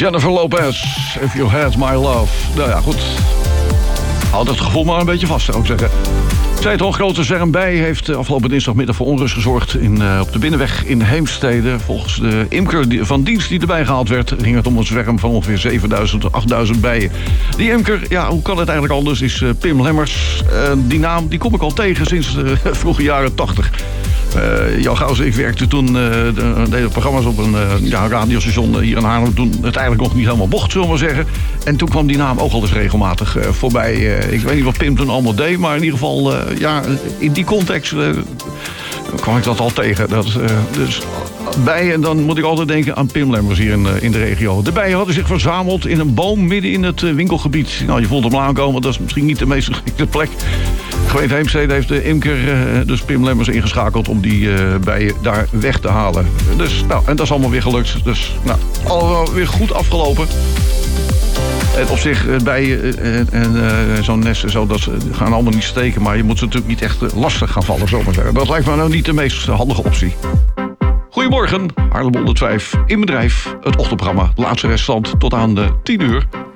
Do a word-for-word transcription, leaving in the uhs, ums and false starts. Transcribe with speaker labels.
Speaker 1: Jennifer Lopez, If You Had My Love. Nou ja, goed. Houd het gevoel maar een beetje vast, zou ik zeggen. Ik zei het al, grote zwerm bij heeft afgelopen dinsdagmiddag voor onrust gezorgd in, uh, op de binnenweg in Heemstede. Volgens de imker die, van dienst die erbij gehaald werd, ging het om een zwerm van ongeveer zevenduizend tot achtduizend bijen. Die imker, ja, hoe kan het eigenlijk anders, is uh, Pim Lemmers. Uh, die naam die kom ik al tegen sinds de vroege jaren tachtig. Uh, Jan Gauws, ik werkte toen, uh, de, deden programma's op een uh, ja, radiostation hier in Haarlem. Toen het eigenlijk nog niet helemaal mocht, zullen we maar zeggen. En toen kwam die naam ook al eens regelmatig uh, voorbij. Uh, ik weet niet wat Pim toen allemaal deed, maar in ieder geval, uh, ja, in die context uh, kwam ik dat al tegen. Dat, uh, dus bijen, dan moet ik altijd denken aan Pim Lemmers hier in, uh, in de regio. De bijen hadden zich verzameld in een boom midden in het uh, winkelgebied. Nou, je voelt hem aankomen, dat is misschien niet de meest geschikte plek. De gemeente Heemstede heeft de imker, uh, dus Pim Lemmers, ingeschakeld om die uh, bijen daar weg te halen. Dus, nou, en dat is allemaal weer gelukt. Dus, nou, allemaal weer goed afgelopen. En op zich, bijen en, en uh, zo'n nest, zo, dat gaan allemaal niet steken. Maar je moet ze natuurlijk niet echt lastig gaan vallen, zomaar zeggen. Dat lijkt me nou niet de meest handige optie. Goedemorgen, Haarlem honderdvijf in bedrijf. Het ochtendprogramma, laatste reststand tot aan de tien uur.